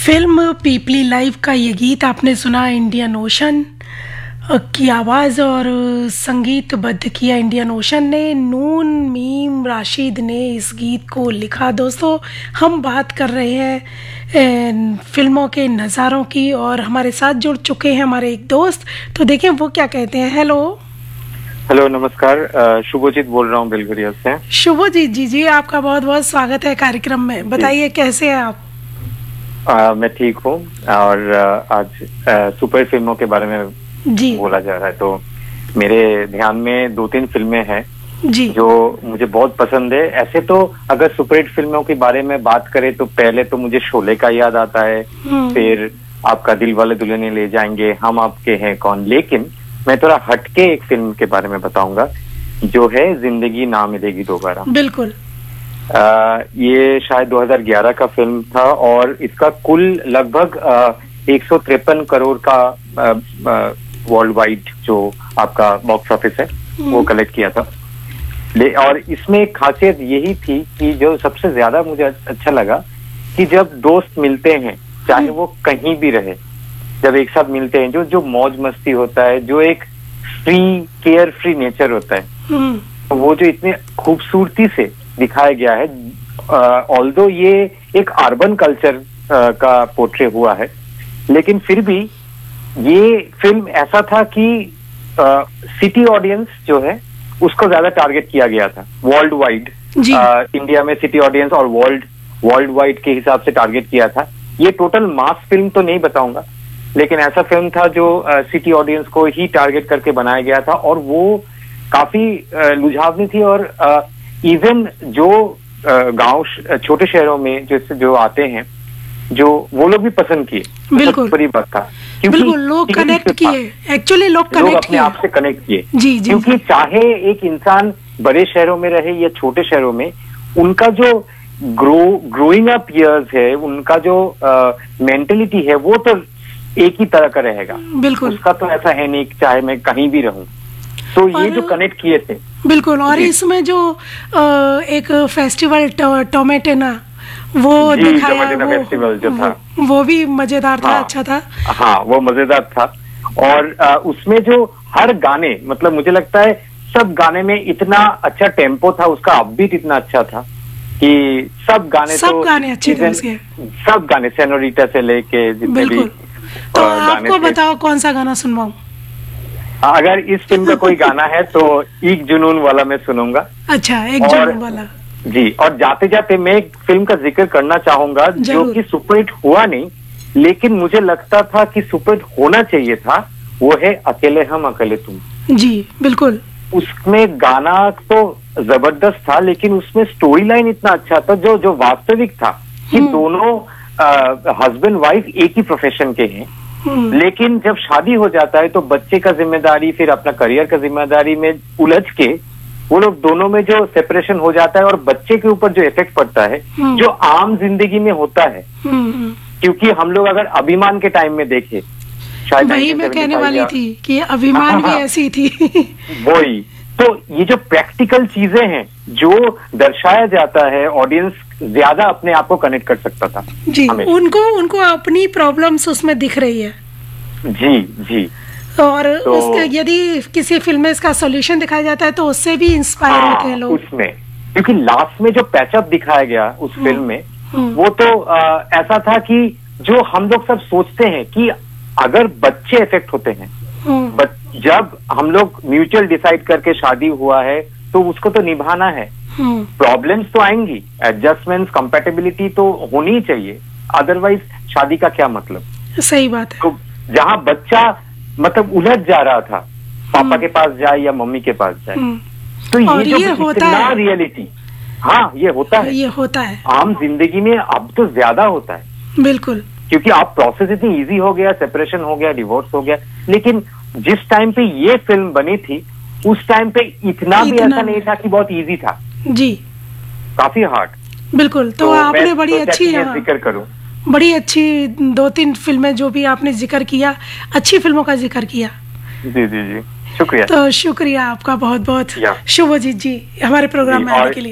Film पीपली live का ये गीत आपने सुना इंडियन ओशन की आवाज़ और संगीतबद्ध किया इंडियन ओशन ने। नून मीम राशिद ने इस गीत को लिखा। दोस्तों, हम बात कर रहे हैं फिल्मों के नज़ारों की और हमारे साथ जुड़ चुके हैं हमारे एक दोस्त। तो देखें वो क्या कहते हैं। हेलो, नमस्कार। शुभजीत बोल रहा हूँ बेलघरिया से। शुभजीत जी आपका बहुत बहुत स्वागत है कार्यक्रम में। बताइए कैसे हैं आप? मैं ठीक हूँ और आज सुपर फिल्मों के बारे में जी बोला जा रहा है। तो मेरे ध्यान में 2-3 फिल्में हैं जी जो मुझे बहुत पसंद है। ऐसे तो अगर सुपरहिट फिल्मों के बारे में बात करें तो पहले तो मुझे शोले का याद आता है, फिर आपका दिल वाले दुल्हनिया ले जाएंगे, हम आपके हैं कौन। लेकिन मैं थोड़ा हटके एक फिल्म के बारे में बताऊंगा जो है जिंदगी ना मिलेगी दोबारा। बिल्कुल। ये शायद 2011 का फिल्म था और इसका कुल लगभग 153 करोड़ का वर्ल्ड वाइड जो आपका बॉक्स ऑफिस है वो कलेक्ट किया था। और इसमें एक खासियत यही थी कि जो सबसे ज्यादा मुझे अच्छा लगा कि जब दोस्त मिलते हैं, चाहे वो कहीं भी रहे, जब एक साथ मिलते हैं, जो मौज मस्ती होता है, जो एक फ्री केयर फ्री नेचर होता है, तो वो जो इतने खूबसूरती से दिखाया गया है। ऑल्दो ये एक अर्बन कल्चर का पोर्ट्रे हुआ है, लेकिन फिर भी ये फिल्म ऐसा था कि सिटी ऑडियंस जो है उसको ज्यादा टारगेट किया गया था। वर्ल्ड वाइड इंडिया में सिटी ऑडियंस और वर्ल्ड वाइड के हिसाब से टारगेट किया था। ये टोटल मास फिल्म तो नहीं बताऊंगा, लेकिन ऐसा फिल्म था जो सिटी ऑडियंस को ही टारगेट करके बनाया गया था और वो काफी लुभावनी थी। और इवन जो गांव छोटे शहरों में जो आते हैं, जो वो लोग भी पसंद किए। बिल्कुल बड़ी बात था, बिल्कुल लोग कनेक्ट किए, एक्चुअली लोग अपने आप से कनेक्ट किए जी। क्योंकि चाहे एक इंसान बड़े शहरों में रहे या छोटे शहरों में, उनका जो ग्रोइंग अप इयर्स है, उनका जो मेंटेलिटी है, वो तो एक ही तरह का रहेगा। बिल्कुल, उसका तो ऐसा है नहीं चाहे मैं कहीं भी रहूं। तो ये जो कनेक्ट किए थे बिल्कुल। और इसमें जो एक फेस्टिवल टोमेटेना वो दिखाया, फेस्टिवल जो था वो भी मजेदार था। अच्छा था। हाँ, वो मजेदार था। और उसमें जो हर गाने, मतलब मुझे लगता है सब गाने में इतना अच्छा टेम्पो था, उसका अपबीट इतना अच्छा था कि सब गाने अच्छे थे उसके। सब गाने सेनोरिटा से लेके जितने भी। तो आपको बताओ कौन सा गाना सुनवाऊं? अगर इस फिल्म का कोई गाना है तो एक जुनून वाला मैं सुनूंगा। अच्छा, एक जुनून वाला जी। और जाते जाते मैं एक फिल्म का जिक्र करना चाहूंगा जो कि सुपरहिट हुआ नहीं, लेकिन मुझे लगता था कि सुपरहिट होना चाहिए था। वो है अकेले हम अकेले तुम। जी बिल्कुल। उसमें गाना तो जबरदस्त था, लेकिन उसमें स्टोरी लाइन इतना अच्छा था जो वास्तविक था कि दोनों हस्बैंड वाइफ एक ही प्रोफेशन के हैं, लेकिन जब शादी हो जाता है तो बच्चे का जिम्मेदारी, फिर अपना करियर का जिम्मेदारी में उलझ के वो लोग दोनों में जो सेपरेशन हो जाता है और बच्चे के ऊपर जो इफेक्ट पड़ता है, जो आम जिंदगी में होता है। क्योंकि हम लोग अगर अभिमान के टाइम में देखें, शायद वही मैं कहने वाली थी कि अभिमान भी ऐसी थी। वही तो ये जो प्रैक्टिकल चीजें हैं जो दर्शाया जाता है, ऑडियंस ज्यादा अपने आप को कनेक्ट कर सकता था जी। उनको अपनी प्रॉब्लम्स उसमें दिख रही है। जी। और यदि किसी फिल्म में इसका सॉल्यूशन दिखाया जाता है तो उससे भी इंस्पायर होते हैं लोग उसमें। क्योंकि लास्ट में जो पैचअप दिखाया गया उस फिल्म में, वो तो ऐसा था कि जो हम लोग सब सोचते हैं कि अगर बच्चे इफेक्ट होते हैं, जब हम लोग म्यूचुअल डिसाइड करके शादी हुआ है तो उसको तो निभाना है। प्रॉब्लम्स तो आएंगी, एडजस्टमेंट्स, कंपैटिबिलिटी तो होनी ही चाहिए, अदरवाइज शादी का क्या मतलब। सही बात है। तो जहां बच्चा मतलब उलझ जा रहा था, पापा के पास जाए या मम्मी के पास जाए, तो ये होता है रियलिटी। हाँ, ये होता है आम जिंदगी में। अब तो ज्यादा होता है बिल्कुल, क्योंकि आप प्रोसेस इतनी इजी हो गया, सेपरेशन हो गया, डिवोर्स हो गया। लेकिन जिस टाइम पे ये फिल्म बनी थी उस टाइम पे इतना भी ऐसा नहीं था कि बहुत इजी था जी, काफी हार्ड। बिल्कुल। तो आपने बड़ी अच्छी जिक्र करूं, बड़ी अच्छी 2-3 फिल्में जो भी आपने जिक्र किया, अच्छी फिल्मों का जिक्र किया। जी, शुक्रिया। तो शुक्रिया आपका बहुत बहुत शुभजीत जी हमारे प्रोग्राम में आने के लिए।